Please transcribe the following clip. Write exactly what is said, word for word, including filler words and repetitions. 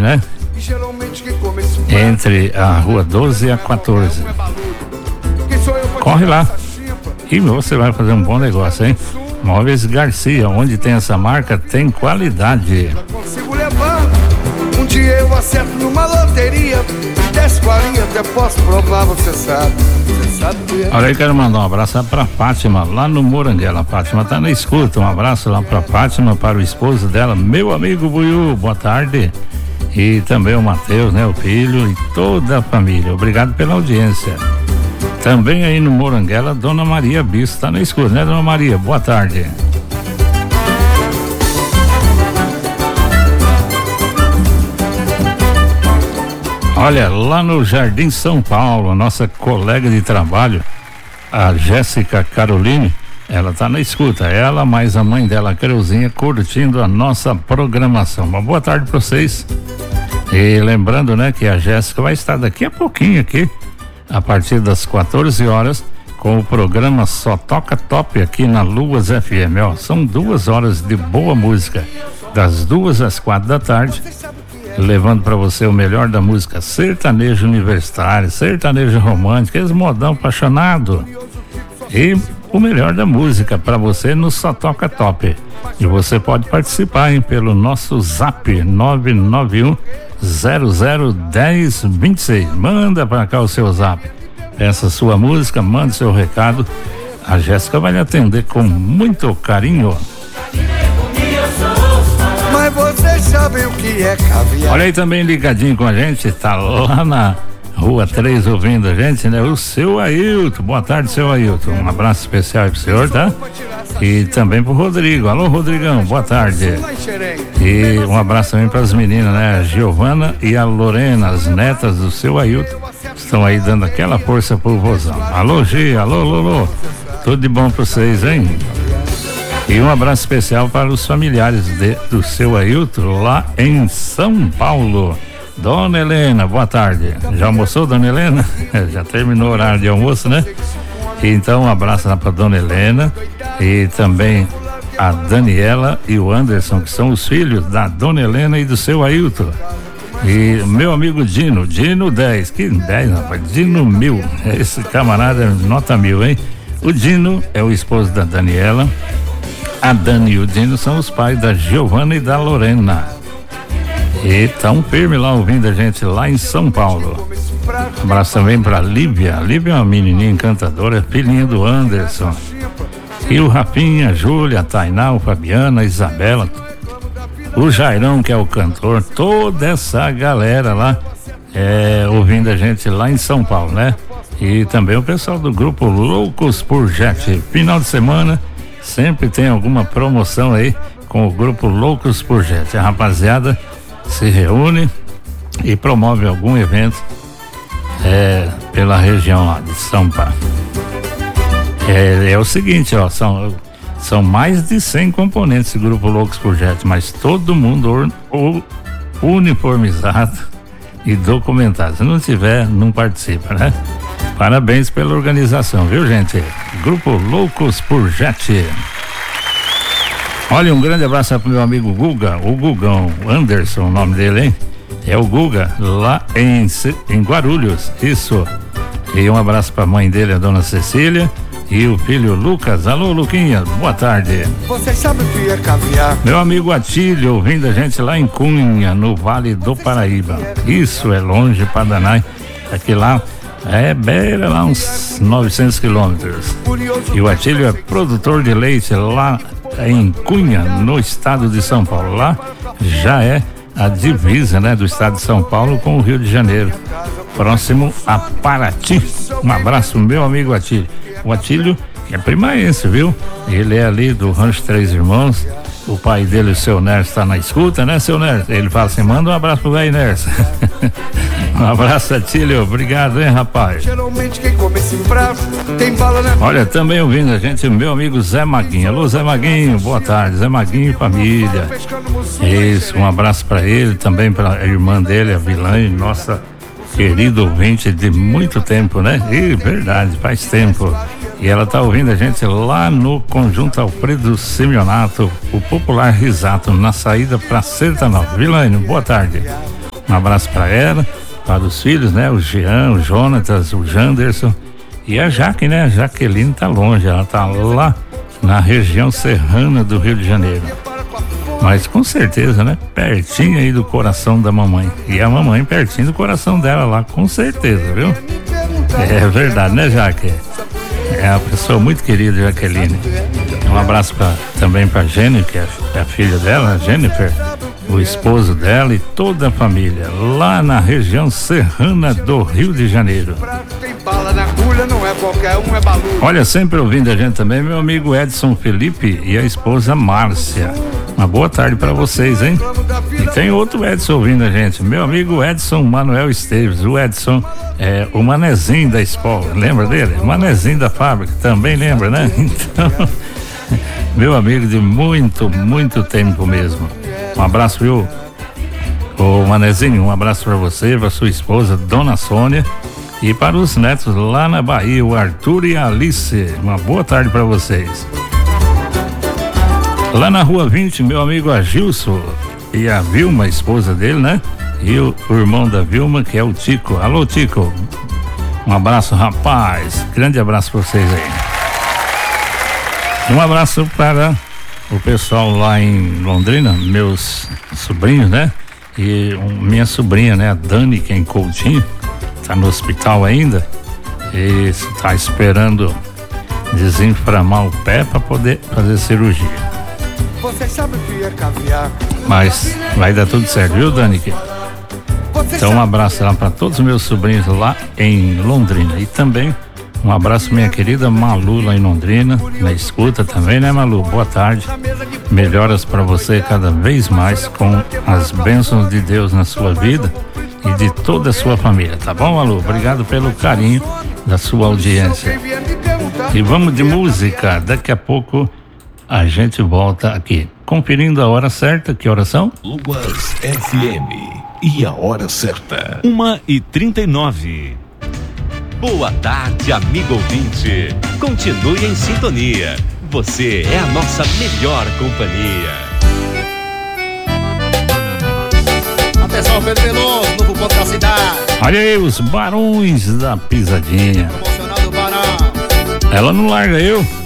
né? Entre a rua doze e a quatorze. Corre lá e você vai fazer um bom negócio, hein? Móveis Garcia, onde tem essa marca, tem qualidade. Consigo levar, um dia eu acerto numa loteria, dez farinha até posso provar, você sabe, você sabe que é. Olha aí, quero mandar um abraço pra Fátima, lá no Moranguela. A Fátima tá na escuta, um abraço lá pra Fátima, para o esposo dela, meu amigo Buiú, boa tarde. E também o Matheus, né, o filho e toda a família, obrigado pela audiência. Também aí no Moranguela, Dona Maria Bispo tá na escuta, né, Dona Maria? Boa tarde. Olha, lá no Jardim São Paulo, a nossa colega de trabalho, a Jéssica Caroline, ela tá na escuta, ela mais a mãe dela, a Creuzinha, curtindo a nossa programação. Uma boa tarde para vocês. E lembrando, né, que a Jéssica vai estar daqui a pouquinho aqui, a partir das quatorze horas, com o programa Só Toca Top aqui na Luas F M. Ó, são duas horas de boa música, das duas às quatro da tarde, levando para você o melhor da música sertanejo universitário, sertanejo romântico, esse modão apaixonado, e o melhor da música para você no Só Toca Top. E você pode participar, hein, pelo nosso zap nove nove um zero zero um zero dois seis. Manda para cá o seu zap, peça sua música, manda seu recado, a Jéssica vai lhe atender com muito carinho. Mas você sabe o que é caviar. Olha aí também ligadinho com a gente, tá lá na Rua três ouvindo a gente, né? O seu Ailton, boa tarde, seu Ailton, um abraço especial aí pro senhor, tá? E também pro Rodrigo, alô Rodrigão, boa tarde. E um abraço também para as meninas, né? A Giovana e a Lorena, as netas do seu Ailton, estão aí dando aquela força pro vozão. Alô Gi, alô Lolo, tudo de bom pra vocês, hein? E um abraço especial para os familiares de, do seu Ailton lá em São Paulo. Dona Helena, boa tarde. Já almoçou, Dona Helena? Já terminou o horário de almoço, né? Então um abraço lá para Dona Helena e também a Daniela e o Anderson, que são os filhos da Dona Helena e do seu Ailton. E meu amigo Dino, Dino dez, que dez, rapaz, Dino mil, esse camarada nota mil, hein? O Dino é o esposo da Daniela, a Dani e o Dino são os pais da Giovana e da Lorena. E tão firme lá ouvindo a gente lá em São Paulo. Um abraço também pra Lívia. Lívia é uma menininha encantadora, filhinha do Anderson. E o Rafinha, a Júlia, a Tainá, o Fabiana, a Isabela, o Jairão, que é o cantor, toda essa galera lá é, ouvindo a gente lá em São Paulo, né? E também o pessoal do grupo Loucos por Jet. Final de semana sempre tem alguma promoção aí com o grupo Loucos por Jet. A rapaziada se reúne e promove algum evento é, pela região lá de São Paulo. É, é o seguinte, ó, são, são mais de cem componentes do grupo Loucos por Jet, mas todo mundo or, or, uniformizado e documentado. Se não tiver, não participa, né? Parabéns pela organização, viu, gente? Grupo Loucos por Jet. Olha, um grande abraço pro meu amigo Guga, o Gugão, Anderson, o nome dele, hein? É o Guga, lá em, em Guarulhos, isso. E um abraço pra mãe dele, a dona Cecília, e o filho Lucas. Alô, Luquinha, boa tarde. Você sabe o que é caviar? Meu amigo Atílio, ouvindo a gente lá em Cunha, no Vale do Paraíba. Isso é longe pra danar, aqui lá é beira lá uns novecentos quilômetros. E o Atílio é produtor de leite lá em Cunha, no estado de São Paulo. Lá já é a divisa, né, do estado de São Paulo com o Rio de Janeiro, próximo a Paraty. Um abraço, meu amigo Atílio. O Atílio é primaense, viu? Ele é ali do Rancho Três Irmãos. O pai dele, o seu Nerso, está na escuta, né, seu Nerso? Ele fala assim: manda um abraço pro velho Nerso. Um abraço, Atílio, obrigado, hein, rapaz. Geralmente quem come esse prato tem bala na... Olha, também ouvindo a gente, o meu amigo Zé Maguinho. Alô, Zé Maguinho, boa tarde, Zé Maguinho e família. Isso, um abraço para ele, também para a irmã dele, a Vilane, nossa querida ouvinte de muito tempo, né? E verdade, faz tempo. E ela tá ouvindo a gente lá no Conjunto Alfredo Simeonato, o popular Risato, na saída pra Sertanova. Vilane, boa tarde. Um abraço para ela, para os filhos, né? O Jean, o Jonatas, o Janderson e a Jaque, né? A Jaqueline tá longe, ela tá lá na região serrana do Rio de Janeiro. Mas com certeza, né? Pertinho aí do coração da mamãe. E a mamãe pertinho do coração dela lá, com certeza, viu? É verdade, né, Jaque? É uma pessoa muito querida, Jaqueline. Um abraço pra, também pra Jenny, que é a filha dela, a Jennifer, o esposo dela e toda a família, lá na região serrana do Rio de Janeiro. Olha, sempre ouvindo a gente também, meu amigo Edson Felipe e a esposa Márcia. Uma boa tarde pra vocês, hein? E tem outro Edson ouvindo a gente, meu amigo Edson Manuel Esteves. O Edson é o manezinho da escola, lembra dele? O manezinho da fábrica, também lembra, né? Então, meu amigo de muito, muito tempo mesmo. Um abraço, viu? Ô manezinho, um abraço pra você, pra sua esposa, Dona Sônia, e para os netos lá na Bahia, o Arthur e a Alice. Uma boa tarde pra vocês. Lá na rua vinte, meu amigo Agilson e a Vilma, a esposa dele, né? E o, o irmão da Vilma, que é o Tico. Alô, Tico. Um abraço, rapaz. Grande abraço pra vocês aí. Um abraço para o pessoal lá em Londrina, meus sobrinhos, né? E um, minha sobrinha, né? A Dani, que é em Coutinho, tá no hospital ainda e está esperando desinflamar o pé para poder fazer cirurgia. Você sabe o que é caviar? Mas vai dar tudo certo, viu, Dani? Então um abraço lá para todos os meus sobrinhos lá em Londrina. E também um abraço minha querida Malu lá em Londrina, na escuta também, né, Malu? Boa tarde. Melhoras para você cada vez mais com as bênçãos de Deus na sua vida e de toda a sua família, tá bom, Malu? Obrigado pelo carinho da sua audiência. E vamos de música. Daqui a pouco a gente volta aqui, conferindo a hora certa. Que horas são? Luas F M e a hora certa. Uma e trinta e nove. Boa tarde, amigo ouvinte. Continue em sintonia. Você é a nossa melhor companhia. Atenção, Pedro Veloso, novo ponto da cidade. Olha aí, os Barões da Pisadinha. Emocionado Barão. Ela não larga eu.